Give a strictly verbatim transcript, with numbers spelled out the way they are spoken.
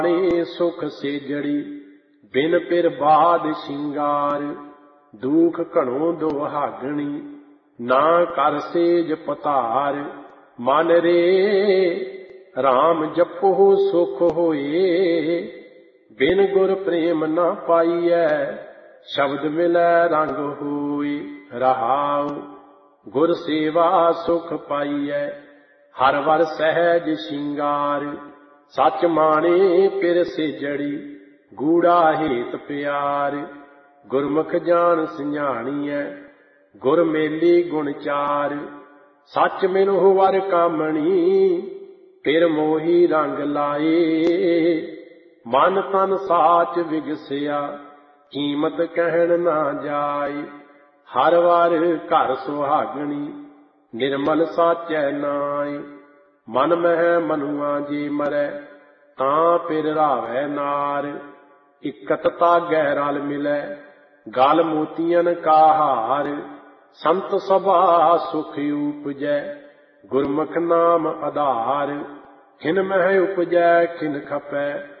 सुख सेजड़ी बिन पिर बाध शिंगार। दुख घणो दुहागणी ना कर सेज पतार। मन रे राम जपो सुख होए बिन गुर प्रेम न पाइयै। शब्द मिलै रंग होए रहाओ गुर सेवा सुख पाइयै। हर वर सहज शिंगार सच माने पिर सेजड़ी गूढ़ा हेत प्यार। गुरमुख जान सिंझाणीਐ गुर मेली गुण चार। सच मिनो वर कामणी पिर मोही रंग लाए। मन तन साच विगसिया कीमत कहन ना जाए। हर वार घर सुहागणी निर्मल साचै नाय। मन मह मनुआ जे मरै तां पिर रावै नार। इकत तागै रल मिलै गल मोतियन का हार। संत सभा सुख उपजै गुरमुख नाम आधार। खिन मह उपजै खिन खपै